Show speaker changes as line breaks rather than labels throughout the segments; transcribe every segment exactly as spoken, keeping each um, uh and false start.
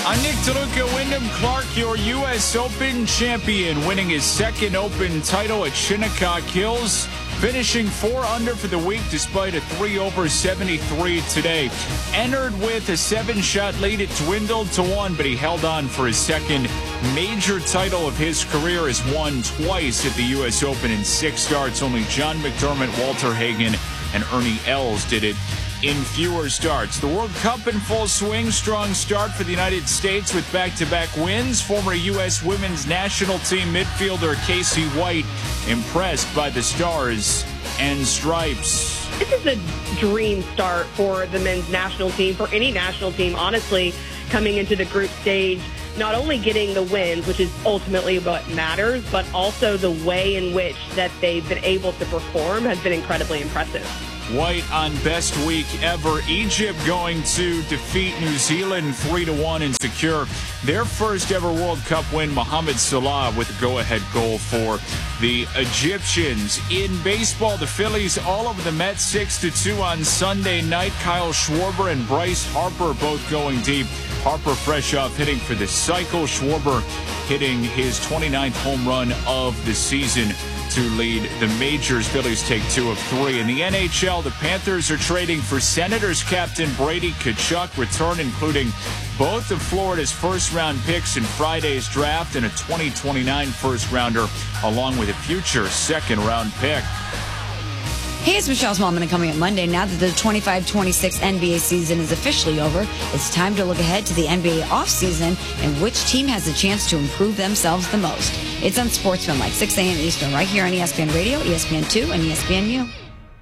I'm Nick DeLuca. Wyndham Clark, your U S Open champion, winning his second Open title at Shinnecock Hills, finishing four under for the week despite a three over seventy-three today. Entered with a seven-shot lead. It dwindled to one, but he held on for his second major title of his career. Has won twice at the U S Open in six starts. Only John McDermott, Walter Hagen, and Ernie Els did it in fewer starts. The World Cup in full swing. Strong start for the United States with back-to-back wins. Former U S women's national team midfielder Casey White impressed by the stars and stripes.
This is a dream start for the men's national team, for any national team, honestly, coming into the group stage. Not only getting the wins, which is ultimately what matters, but also the way in which that they've been able to perform has been incredibly impressive.
White on best week ever. Egypt going to defeat New Zealand three to one and secure their first ever World Cup win. Mohamed Salah with a go-ahead goal for the Egyptians. In baseball, the Phillies all over the Mets six to two on Sunday night. Kyle Schwarber and Bryce Harper both going deep. Harper fresh off hitting for the cycle. Schwarber hitting his twenty-ninth home run of the season to lead the majors. Phillies take two of three. In the N H L, the Panthers are trading for Senators captain Brady Tkachuk. Return including both of Florida's first-round picks in Friday's draft and a twenty twenty-nine first-rounder, along with a future second-round pick.
Hey, it's Michelle Smallman, coming up Monday. Now that the twenty-five twenty-six N B A season is officially over, it's time to look ahead to the N B A offseason and which team has a chance to improve themselves the most. It's on Sportsman like six a.m. Eastern, right here on E S P N Radio, E S P N two, and E S P N U.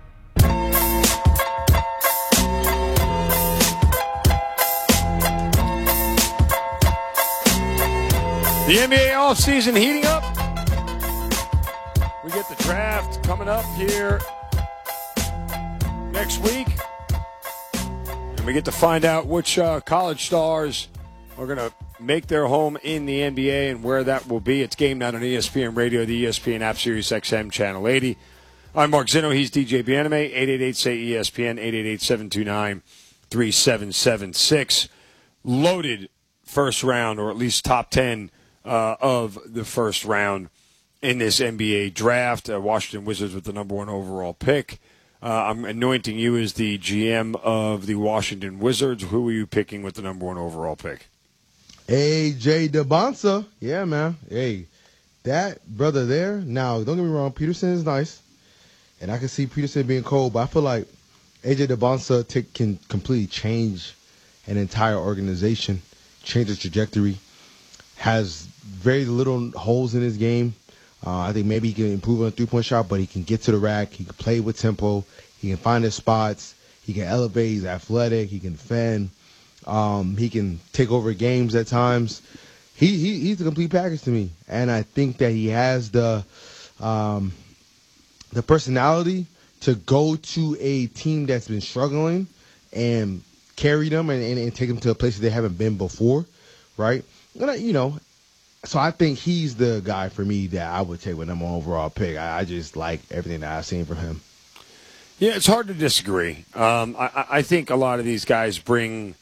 The N B A offseason heating up. We get the draft coming up here next week. And we get to find out which uh, college stars are going to make their home in the N B A and where that will be. It's Game Night on E S P N Radio, the E S P N app, Sirius X M, Channel eighty. I'm Mark Zinno. He's D J Bianame. eight eight eight, say E S P N, eight eight eight, seven two nine, three seven seven six. Loaded first round, or at least top ten uh, of the first round in this N B A draft. Uh, Washington Wizards with the number one overall pick. Uh, I'm anointing you as the G M of the Washington Wizards. Who are you picking with the number one overall pick?
A J Debonsa. Yeah, man. Hey, that brother there. Now, don't get me wrong. Peterson is nice, and I can see Peterson being cold, but I feel like A J Debonsa t- can completely change an entire organization, change the trajectory, has very little holes in his game. Uh, I think maybe he can improve on a three-point shot, but he can get to the rack. He can play with tempo. He can find his spots. He can elevate. He's athletic. He can defend. Um, he can take over games at times. He, he he's a complete package to me, and I think that he has the um, the personality to go to a team that's been struggling and carry them and, and, and take them to a place that they haven't been before, right? And I, you know. So I think he's the guy for me that I would take with number one overall pick. I, I just like everything that I've seen from him.
Yeah, it's hard to disagree. Um, I, I think a lot of these guys bring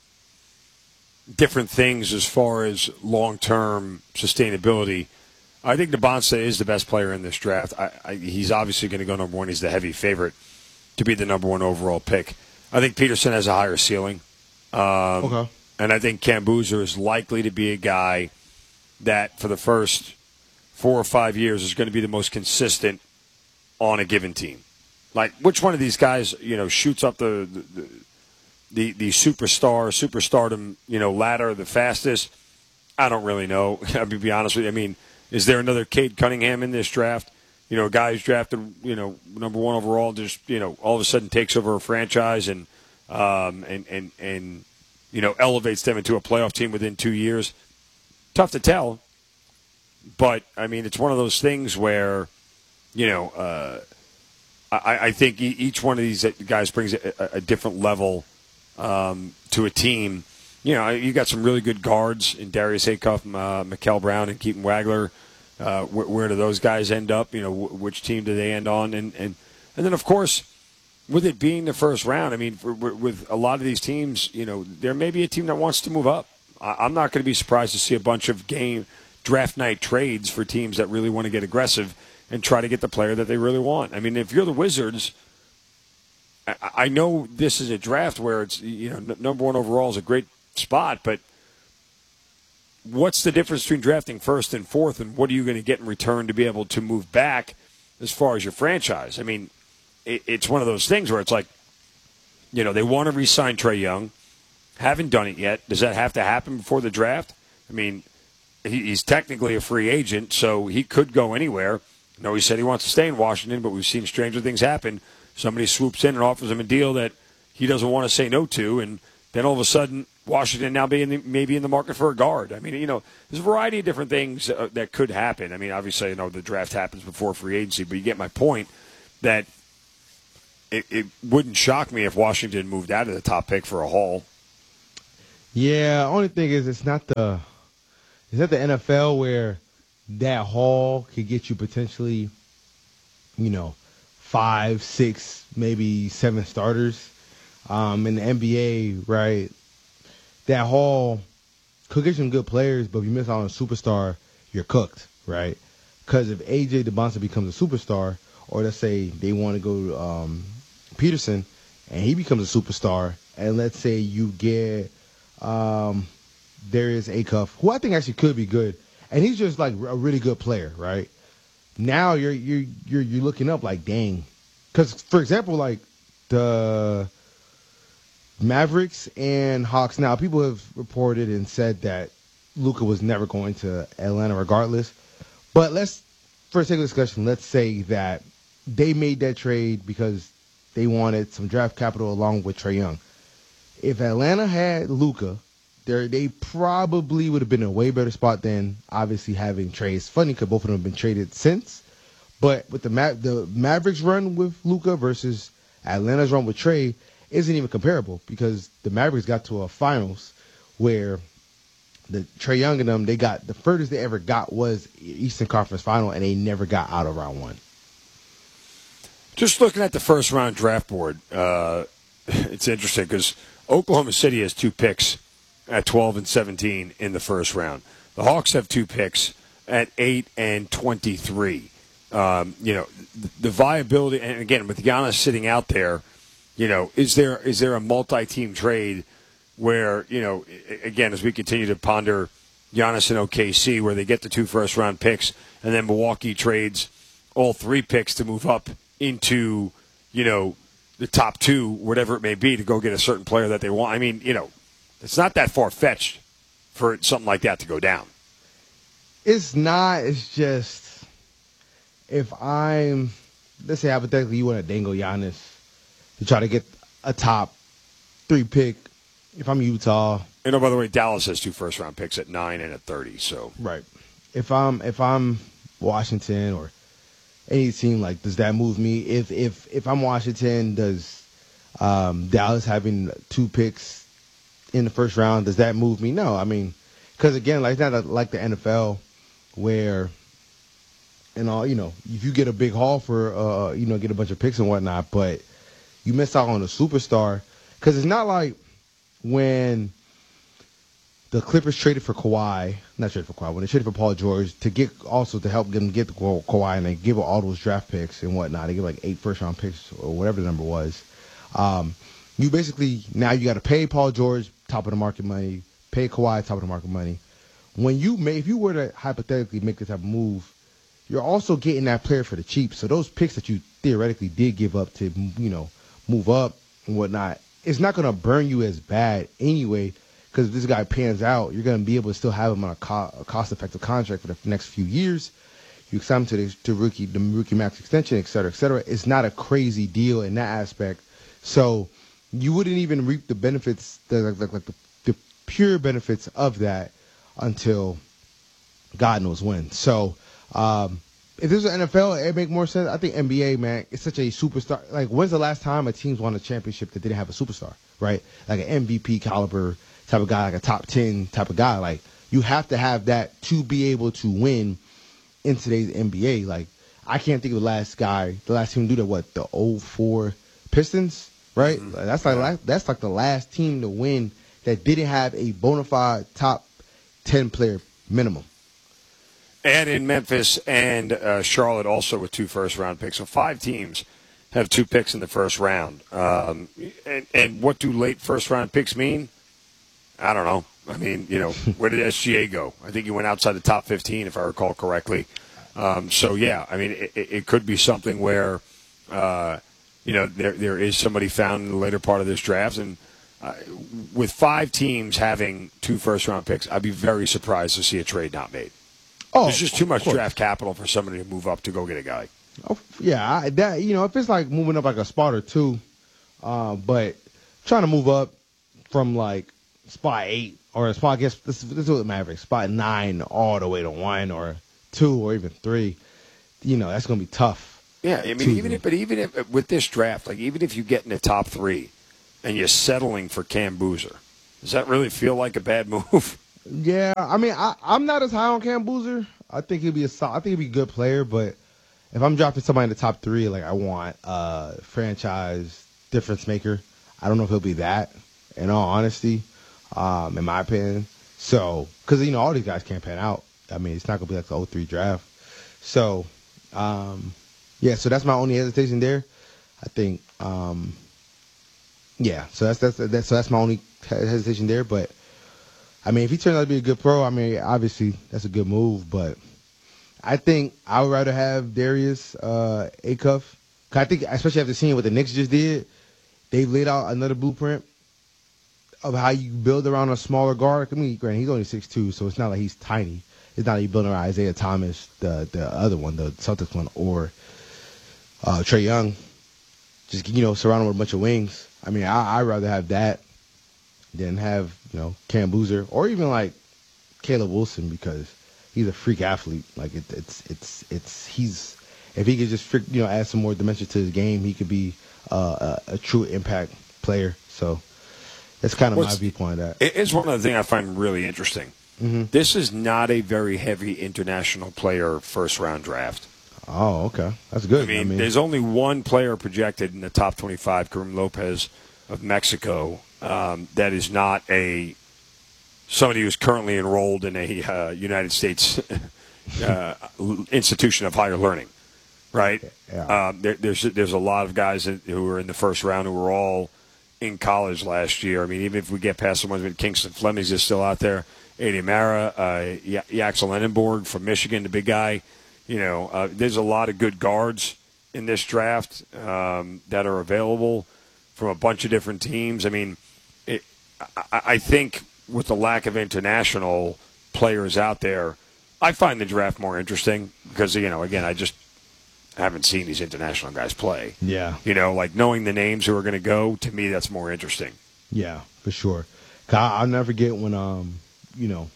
different things as far as long-term sustainability. I think Debonsa is the best player in this draft. I, I, he's obviously going to go number one. He's the heavy favorite to be the number one overall pick. I think Peterson has a higher ceiling. Um, okay. And I think Cam Boozer is likely to be a guy that for the first four or five years is going to be the most consistent on a given team. Like, which one of these guys, you know, shoots up the the, the, the superstar, superstardom, you know, ladder the fastest? I don't really know. I'll be honest with you. I mean, is there another Cade Cunningham in this draft? You know, a guy who's drafted, you know, number one overall, just, you know, all of a sudden takes over a franchise and, um, and, and, and you know, elevates them into a playoff team within two years. Tough to tell, but, I mean, it's one of those things where, you know, uh, I, I think each one of these guys brings a, a different level um, to a team. You know, you got some really good guards in Darius Acuff, uh, Mikal Brown, and Keaton Wagler. Uh, where, where do those guys end up? You know, which team do they end on? And, and, and then, of course, with it being the first round, I mean, for, with a lot of these teams, you know, there may be a team that wants to move up. I, I'm not going to be surprised to see a bunch of game draft night trades for teams that really want to get aggressive and try to get the player that they really want. I mean, if you're the Wizards, I, I know this is a draft where it's, you know, n- number one overall is a great spot, but what's the difference between drafting first and fourth, and what are you going to get in return to be able to move back as far as your franchise? I mean, it, it's one of those things where it's like, you know, they want to re-sign Trae Young, haven't done it yet. Does that have to happen before the draft? I mean, he, he's technically a free agent, so he could go anywhere. No, he said he wants to stay in Washington, but we've seen stranger things happen. Somebody swoops in and offers him a deal that he doesn't want to say no to, and then all of a sudden, Washington now being the, maybe in the market for a guard. I mean, you know, there's a variety of different things uh, that could happen. I mean, obviously, you know, the draft happens before free agency, but you get my point that it, it wouldn't shock me if Washington moved out of the top pick for a haul.
Yeah, only thing is it's not the it's not the N F L where that haul could get you potentially, you know, five, six, maybe seven starters. Um, in the N B A, right, that haul could get some good players, but if you miss out on a superstar, you're cooked, right? Because if A J DeBonsa becomes a superstar, or let's say they want to go to um, Peterson, and he becomes a superstar, and let's say you get um, Darius Acuff, who I think actually could be good, and he's just like a really good player, right? Now you're you're you're you're looking up like, dang, because for example, like the Mavericks and Hawks. Now, people have reported and said that Luka was never going to Atlanta regardless. But let's, for the sake of discussion, let's say that they made that trade because they wanted some draft capital along with Trae Young. If Atlanta had Luka, they probably would have been in a way better spot than obviously having Trae. It's funny because both of them have been traded since. But with the Ma- the Mavericks run with Luka versus Atlanta's run with Trae, isn't even comparable because the Mavericks got to a finals where the Trae Young and them, they got the furthest they ever got was Eastern Conference Final, and they never got out of round one.
Just looking at the first round draft board, uh, it's interesting because Oklahoma City has two picks at twelve and seventeen in the first round. The Hawks have two picks at eight and twenty-three. Um, you know, the viability, and again, with Giannis sitting out there, you know, is there is there a multi-team trade where, you know, again, as we continue to ponder Giannis and O K C, where they get the two first-round picks, and then Milwaukee trades all three picks to move up into, you know, the top two, whatever it may be, to go get a certain player that they want. I mean, you know, it's not that far-fetched for something like that to go down.
It's not. It's just, if I'm, let's say hypothetically you want to dangle Giannis to try to get a top three pick. If I'm Utah,
and oh, by the way, Dallas has two first round picks at nine and at thirty. So
right, if I'm if I'm Washington or any team, like, does that move me? If if if I'm Washington, does um, Dallas having two picks in the first round, does that move me? No, I mean, because again, like, it's not like the N F L where, and all, you know, if you get a big haul for uh, you know, get a bunch of picks and whatnot, but you miss out on a superstar, because it's not like when the Clippers traded for Kawhi, not traded for Kawhi, when they traded for Paul George to get also to help them get the Kawhi, and they give all those draft picks and whatnot. They give like eight first round picks or whatever the number was. Um, you basically now you got to pay Paul George top of the market money, pay Kawhi top of the market money. When you may, if you were to hypothetically make this type of move, you're also getting that player for the cheap. So those picks that you theoretically did give up to, you know, move up and whatnot, it's not going to burn you as bad anyway, because if this guy pans out, you're going to be able to still have him on a, co- a cost-effective contract for the next few years. You sign him to the to rookie, the rookie max extension, et cetera, et cetera. It's not a crazy deal in that aspect. So you wouldn't even reap the benefits, the, like, like the, the pure benefits of that until God knows when. So um, if this was N F L, it'd make more sense. I think N B A, man, it's such a superstar. Like, when's the last time a team's won a championship that didn't have a superstar, right? Like an M V P caliber type of guy, like a top ten type of guy. Like, you have to have that to be able to win in today's N B A. Like, I can't think of the last guy, the last team to do that, what, the oh four Pistons, right?
Mm-hmm.
Like, that's like that's like the last team to win that didn't have a bona fide top ten player minimum.
And in Memphis and uh, Charlotte also with two first-round picks. So five teams have two picks in the first round. Um, and, and what do late first-round picks mean? I don't know. I mean, you know, where did S G A go? I think he went outside the top fifteen, if I recall correctly. Um, so, yeah, I mean, it, it could be something where, uh, you know, there there is somebody found in the later part of this draft. And uh, with five teams having two first-round picks, I'd be very surprised to see a trade not made.
Oh,
There's just too much draft capital for somebody to move up to go get a guy.
Oh, yeah, I, that you know, if it's like moving up like a spot or two, uh, but trying to move up from like spot eight or a spot, I guess this, this is what Mavericks, spot nine all the way to one or two or even three, you know, that's going to be tough.
Yeah, I mean, even if, but even if with this draft, like even if you get in the top three and you're settling for Cam Boozer, does that really feel like a bad move?
Yeah, I mean, I, I'm not as high on Cam Boozer. I think he'd be a I think he'd be a good player, but if I'm dropping somebody in the top three, like I want a franchise difference maker. I don't know if he'll be that, in all honesty, um, in my opinion. So, because, you know, all these guys can't pan out. I mean, it's not going to be like the oh three draft. So, um, yeah, so that's my only hesitation there. I think, um, yeah, so that's, that's, that's, so that's my only hesitation there. But, I mean, if he turns out to be a good pro, I mean, obviously that's a good move. But I think I would rather have Darius uh, Acuff. I think, especially after seeing what the Knicks just did, they've laid out another blueprint of how you build around a smaller guard. I mean, granted, he's only six two, so it's not like he's tiny. It's not like you're building around Isaiah Thomas, the the other one, the Celtics one, or uh, Trae Young. Just, you know, surround him with a bunch of wings. I mean, I, I'd rather have that than have, you know, Cam Boozer or even like Caleb Wilson, because he's a freak athlete. Like it, it's it's it's he's if he could just freak, you know, add some more dimension to his game, he could be uh, a, a true impact player. So that's kind of What's, my viewpoint of that.
It's one of the things I find really interesting. Mm-hmm. This is not a very heavy international player first round draft.
Oh, okay, that's good.
I mean,
I mean,
there's only one player projected in the top twenty-five, Karim Lopez of Mexico. Um, that is not a somebody who's currently enrolled in a uh, United States uh, institution of higher learning, right?
Yeah.
Um, there, there's there's a lot of guys that, who were in the first round who were all in college last year. I mean, even if we get past the ones with Kingston Flemings is still out there, Adi Mara, uh, y- Yaxel Enenborg from Michigan, the big guy. You know, uh, there's a lot of good guards in this draft um, that are available from a bunch of different teams. I mean, it, I, I think with the lack of international players out there, I find the draft more interesting because, you know, again, I just haven't seen these international guys play.
Yeah.
You know, like knowing the names who are going to go, to me, that's more interesting.
Yeah, for sure. I'll never forget when, um, you know,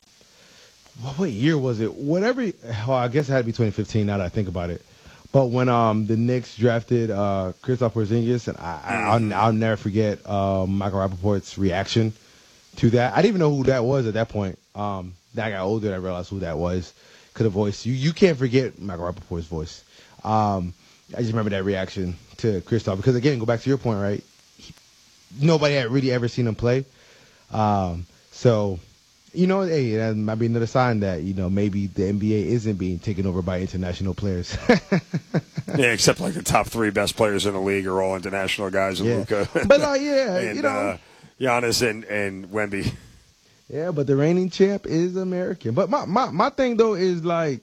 what year was it? Whatever. Well, I guess it had to be twenty fifteen now that I think about it. But when um, the Knicks drafted uh, Kristaps Porzingis, and I, I, I'll, I'll never forget uh, Michael Rappaport's reaction to that. I didn't even know who that was at that point. Um, then I got older and I realized who that was. Could have voiced you. You can't forget Michael Rappaport's voice. Um, I just remember that reaction to Kristaps because, again, go back to your point, right? He, nobody had really ever seen him play. Um, so, you know, hey, that might be another sign that, you know, maybe the N B A isn't being taken over by international players.
Yeah, except like the top three best players in the league are all international guys, and
yeah.
Luka,
but uh, yeah,
and
you know,
uh, Giannis and and Wemby.
Yeah, but the reigning champ is American. But my, my, my thing though is like,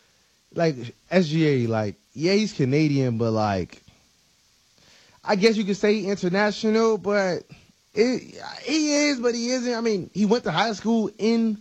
like S G A, like yeah, he's Canadian, but like, I guess you could say international, but it, he is, but he isn't. I mean, he went to high school in.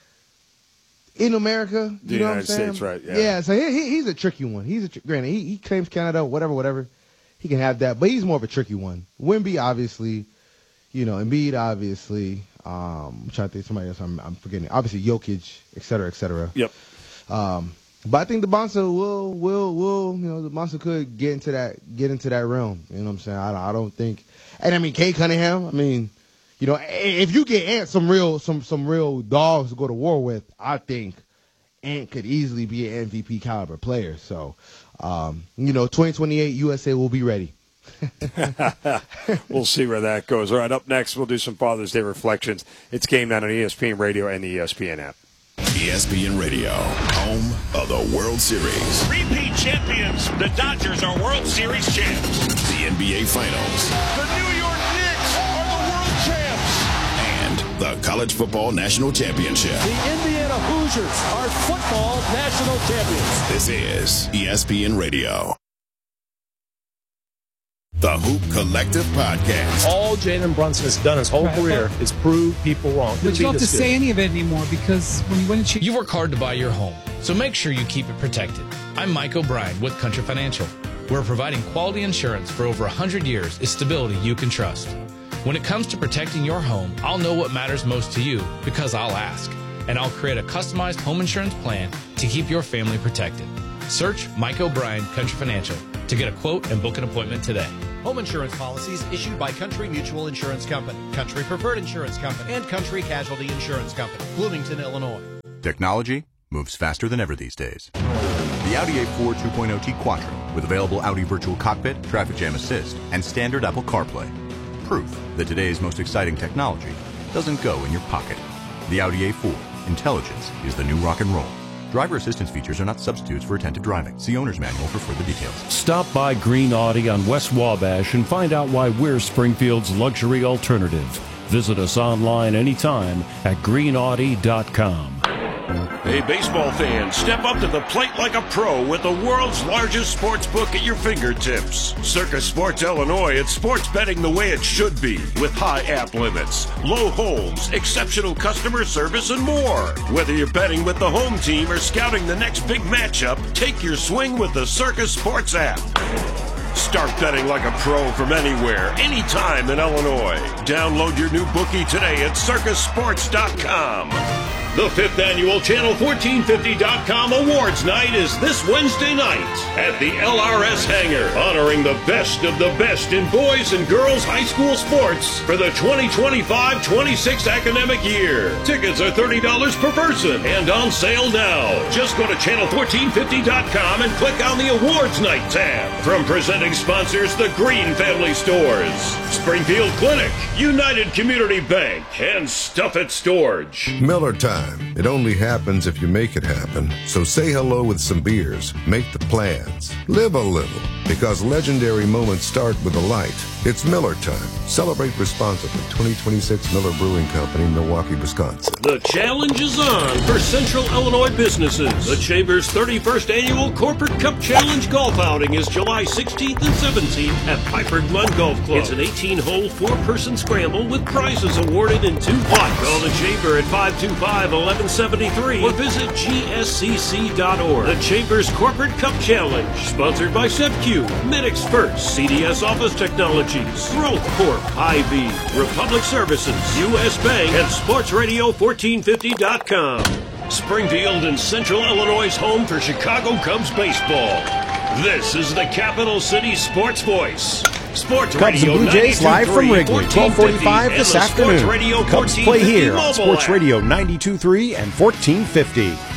In America, you
the
know
United
what I'm saying?
States, right? Yeah.
Yeah. So he, he, he's a tricky one. He's a tr- granted he, he claims Canada, whatever, whatever. He can have that, but he's more of a tricky one. Wemby, obviously, you know, Embiid, obviously. Um, I'm trying to think of somebody else. I'm, I'm forgetting. Obviously, Jokic, et cetera, et cetera.
Yep.
Um, but I think the Bonsa will, will, will. You know, the Bonsa could get into that, get into that realm. You know what I'm saying? I don't, I don't think. And I mean, Kay Cunningham. I mean. You know, if you get Ant some real some some real dogs to go to war with, I think Ant could easily be an M V P caliber player. So, um, you know, twenty twenty-eight U S A will be ready
We'll see where that goes. All right, up next, we'll do some Father's Day reflections. It's Game Night on E S P N Radio and the E S P N app.
E S P N Radio, home of the World Series.
Repeat champions. The Dodgers are World Series champs.
The N B A Finals.
The New York Knicks are the world champs.
And the College Football National Championship.
The Indiana Hoosiers are football national champions.
This is E S P N Radio. The Hoop Collective Podcast.
All Jalen Brunson has done his whole
right,
career
but,
is prove people wrong.
But you don't have to say any of it anymore because when you win a championship...
You work hard to buy your home, so make sure you keep it protected. I'm Mike O'Brien with Country Financial. We're providing quality insurance for over one hundred years is stability you can trust. When it comes to protecting your home, I'll know what matters most to you because I'll ask. And I'll create a customized home insurance plan to keep your family protected. Search Mike O'Brien Country Financial to get a quote and book an appointment today.
Home insurance policies issued by Country Mutual Insurance Company, Country Preferred Insurance Company, and Country Casualty Insurance Company, Bloomington, Illinois.
Technology moves faster than ever these days. The Audi A four two point oh T Quattro with available Audi Virtual Cockpit, Traffic Jam Assist, and standard Apple CarPlay. Proof that today's most exciting technology doesn't go in your pocket. The Audi A four. Intelligence is the new rock and roll. Driver assistance features are not substitutes for attentive driving. See owner's manual for further details.
Stop by Green Audi on West Wabash and find out why we're Springfield's luxury alternative. Visit us online anytime at green audi dot com.
Hey, baseball fans, step up to the plate like a pro with the world's largest sports book at your fingertips. Circus Sports Illinois, it's sports betting the way it should be, with high app limits, low holds, exceptional customer service, and more. Whether you're betting with the home team or scouting the next big matchup, take your swing with the Circus Sports app. Start betting like a pro from anywhere, anytime in Illinois. Download your new bookie today at circus sports dot com. The fifth annual Channel fourteen fifty dot com Awards Night is this Wednesday night at the L R S Hangar, honoring the best of the best in boys and girls high school sports for the twenty twenty-five twenty-six academic year. Tickets are thirty dollars per person and on sale now. Just go to channel fourteen fifty dot com and click on the Awards Night tab. From presenting sponsors, the Green Family Stores, Springfield Clinic, United Community Bank, and Stuff It Storage.
Miller Time. It only happens if you make it happen. So say hello with some beers. Make the plans. Live a little. Because legendary moments start with a light. It's Miller Time. Celebrate responsibly. twenty twenty-six Miller Brewing Company, Milwaukee, Wisconsin.
The challenge is on for Central Illinois businesses. The Chamber's thirty-first Annual Corporate Cup Challenge Golf Outing is July sixteenth and seventeenth at Piper Glen Golf Club. It's an eighteen-hole, four-person scramble with prizes awarded in two plots. Call the Chamber at five two five, eleven seventy-three or visit G S C C dot org. The Chamber's Corporate Cup Challenge, sponsored by SevQ, Minix First, C D S Office Technologies, Growth Corp, Hy-Vee, Republic Services, U S Bank, and Sports Radio fourteen fifty dot com. Springfield and Central Illinois' home for Chicago Cubs baseball. This is the Capital City Sports Voice. Sports
Cubs
Radio
and Blue Jays live from Wrigley, twelve forty-five this afternoon. Cubs play here on Sports Radio ninety-two point three and fourteen fifty.